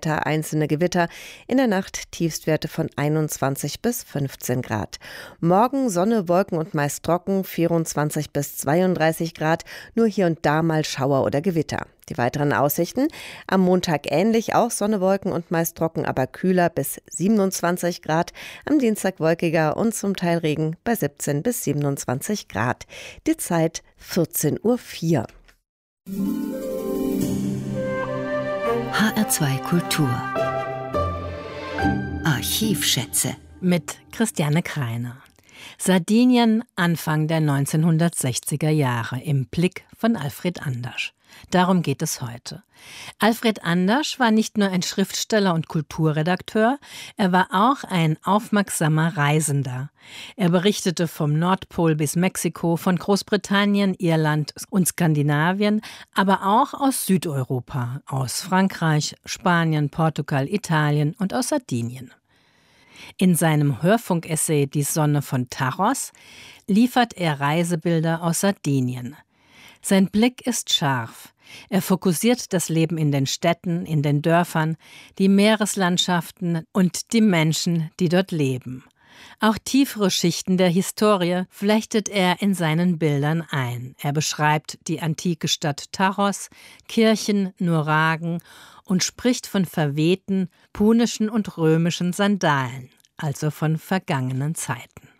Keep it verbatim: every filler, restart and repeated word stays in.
Wetter, einzelne Gewitter. In der Nacht Tiefstwerte von einundzwanzig bis fünfzehn Grad. Morgen Sonne, Wolken und meist trocken, vierundzwanzig bis zweiunddreißig Grad. Nur hier und da mal Schauer oder Gewitter. Die weiteren Aussichten: am Montag ähnlich, auch Sonne, Wolken und meist trocken, aber kühler bis siebenundzwanzig Grad. Am Dienstag wolkiger und zum Teil Regen bei siebzehn bis siebenundzwanzig Grad. Die Zeit vierzehn Uhr vier. H R zwei Kultur Archivschätze mit Christiane Kreiner. Sardinien Anfang der neunzehnhundertsechziger Jahre im Blick von Alfred Andersch. Darum geht es heute. Alfred Andersch war nicht nur ein Schriftsteller und Kulturredakteur, er war auch ein aufmerksamer Reisender. Er berichtete vom Nordpol bis Mexiko, von Großbritannien, Irland und Skandinavien, aber auch aus Südeuropa, aus Frankreich, Spanien, Portugal, Italien und aus Sardinien. In seinem Hörfunkessay »Die Sonne von Taros« liefert er Reisebilder aus Sardinien. Sein Blick ist scharf. Er fokussiert das Leben in den Städten, in den Dörfern, die Meereslandschaften und die Menschen, die dort leben. Auch tiefere Schichten der Historie flechtet er in seinen Bildern ein. Er beschreibt die antike Stadt Taros, Kirchen, Nuragen und spricht von verwehten punischen und römischen Sandalen, also von vergangenen Zeiten.